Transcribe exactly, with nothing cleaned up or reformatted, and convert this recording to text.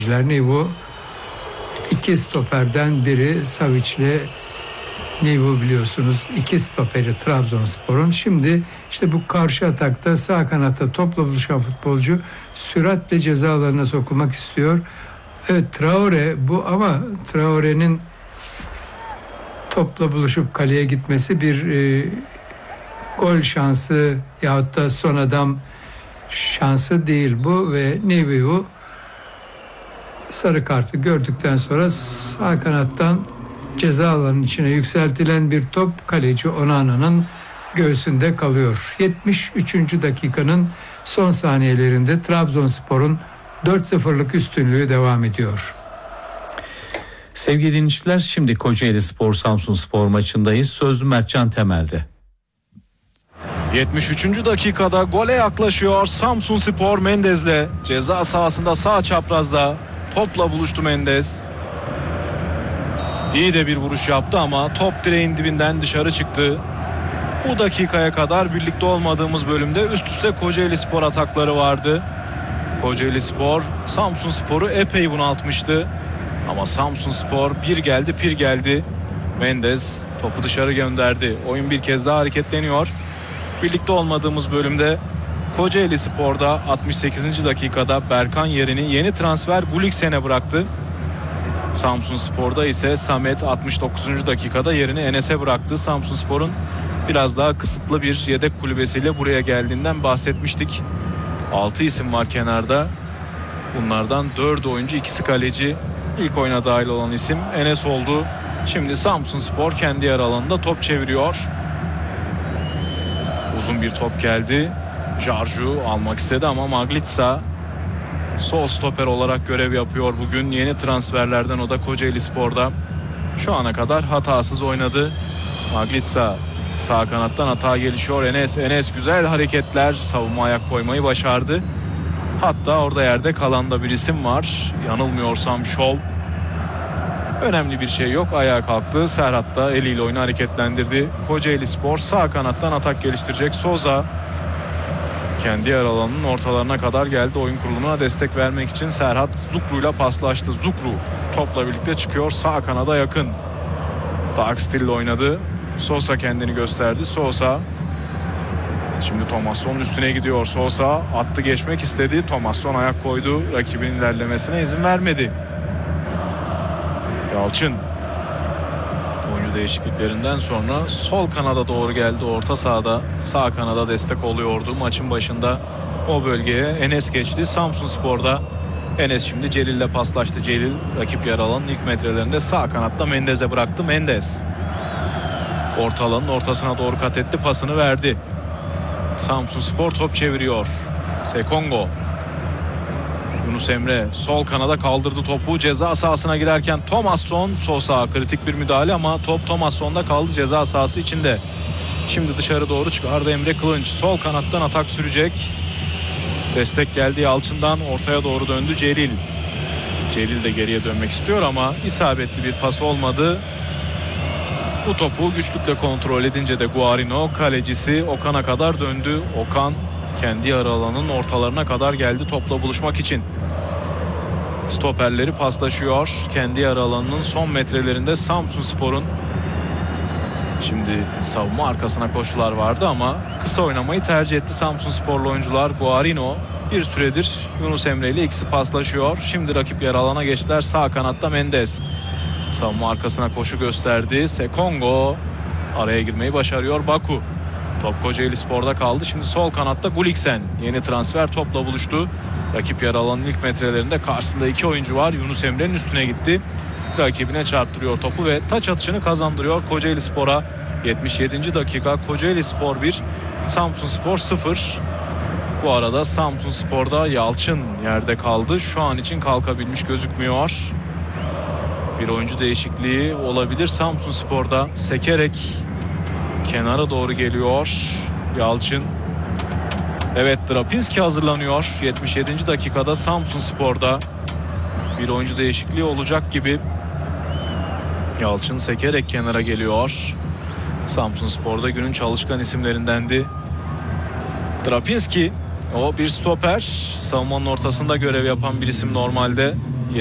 Nivu iki stoperden biri, Savic'le Nivu biliyorsunuz. İki stoperi Trabzonspor'un. Şimdi işte bu karşı atakta sağ kanatta topla buluşan futbolcu süratle ceza alanına sokulmak istiyor. Evet, Traore bu, ama Traore'nin topla buluşup kaleye gitmesi bir e, gol şansı yahut da son adam şansı değil bu ve Nivu sarı kartı gördükten sonra sağ kanattan ceza alanının içine yükseltilen bir top kaleci Onana'nın göğsünde kalıyor. yetmiş üçüncü dakikanın son saniyelerinde Trabzonspor'un dört sıfırlık üstünlüğü devam ediyor. Sevgili dinleyiciler, şimdi Kocaeli Spor Samsunspor maçındayız. Söz Mertcan Temel'de. yetmiş üçüncü dakikada gole yaklaşıyor Samsunspor. Mendez'le ceza sahasında sağ çaprazda topla buluştu Mendez. İyi de bir vuruş yaptı ama top direğin dibinden dışarı çıktı. Bu dakikaya kadar birlikte olmadığımız bölümde üst üste Kocaeli Spor atakları vardı. Kocaeli Spor Samsunspor'u epey bunaltmıştı. Ama Samsunspor bir geldi pir geldi. Mendez topu dışarı gönderdi. Oyun bir kez daha hareketleniyor. Birlikte olmadığımız bölümde Kocaeli Spor'da altmış sekizinci dakikada Berkan yerini yeni transfer Gulliksen'e bıraktı. Samsunspor'da ise Samet altmış dokuzuncu dakikada yerini Enes'e bıraktı. Samsunspor'un biraz daha kısıtlı bir yedek kulübesiyle buraya geldiğinden bahsetmiştik. altı isim var kenarda. Bunlardan dördü oyuncu, ikisi kaleci. İlk oyuna dahil olan isim Enes oldu. Şimdi Samsunspor kendi yer alanında top çeviriyor. Uzun bir top geldi. Jarju almak istedi ama Maglitsa sol stoper olarak görev yapıyor bugün. Yeni transferlerden o da Kocaeli Spor'da. Şu ana kadar hatasız oynadı. Maglitsa sağ kanattan hata gelişiyor. Enes, Enes güzel hareketler, savunma ayak koymayı başardı. Hatta orada yerde kalan da bir isim var. Yanılmıyorsam Şov. Önemli bir şey yok. Ayağa kalktı. Serhat da eliyle oyunu hareketlendirdi. Kocaeli Spor sağ kanattan atak geliştirecek. Soza kendi yer alanının ortalarına kadar geldi. Oyun kuruluna destek vermek için Serhat Zukru'yla paslaştı. Zukru topla birlikte çıkıyor. Sağ kanada yakın. Darkstil oynadı. Sosa kendini gösterdi. Sosa şimdi Thomasson üstüne gidiyor. Sosa attı, geçmek istedi. Thomasson ayak koydu. Rakibinin ilerlemesine izin vermedi. Yalçın oyuncu değişikliklerinden sonra sol kanada doğru geldi. Orta sahada sağ kanada destek oluyordu. Maçın başında o bölgeye Enes geçti. Samsunspor'da Enes şimdi Celil'le paslaştı. Celil rakip yer alanın ilk metrelerinde sağ kanatta Mendez'e bıraktı. Mendez orta alanın ortasına doğru kat etti. Pasını verdi. Samsunspor top çeviriyor. Sekongo. Yunus Emre sol kanada kaldırdı topu. Ceza sahasına girerken Thomasson Sosa, kritik bir müdahale ama top Thomasson'da kaldı, ceza sahası içinde. Şimdi dışarı doğru çıkardı Emre Kılınç. Sol kanattan atak sürecek. Destek geldi Yalçın'dan, ortaya doğru döndü Celil. Celil de geriye dönmek istiyor ama isabetli bir pas olmadı. Bu topu güçlükle kontrol edince de Guarino, kalecisi Okan'a kadar döndü. Okan kendi yarı alanının ortalarına kadar geldi topla buluşmak için. Stoperleri paslaşıyor. Kendi yarı alanının son metrelerinde Samsunspor'un. Şimdi savunma arkasına koşular vardı ama kısa oynamayı tercih etti Samsunsporlu oyuncular. Guarino bir süredir Yunus Emre ile ikisi paslaşıyor. Şimdi rakip yarı alana geçtiler. Sağ kanatta Mendez. Savunma arkasına koşu gösterdi. Sekongo araya girmeyi başarıyor. Baku. Top Kocaeli Spor'da kaldı. Şimdi sol kanatta Gulliksen. Yeni transfer topla buluştu. Rakip yer alanın ilk metrelerinde karşısında iki oyuncu var. Yunus Emre'nin üstüne gitti. Rakibine çarptırıyor topu ve taç atışını kazandırıyor Kocaeli Spor'a. yetmiş yedinci dakika Kocaeli Spor bir, Samsunspor sıfır. Bu arada Samsunspor'da Yalçın yerde kaldı. Şu an için kalkabilmiş gözükmüyor. Bir oyuncu değişikliği olabilir Samsunspor'da. Sekerek kenara doğru geliyor Yalçın. Evet, Drapinski hazırlanıyor. yetmiş yedinci dakikada Samsunspor'da bir oyuncu değişikliği olacak gibi. Yalçın sekerek kenara geliyor. Samsunspor'da günün çalışkan isimlerindendi. Drapinski, o bir stoper. Savunmanın ortasında görev yapan bir isim normalde.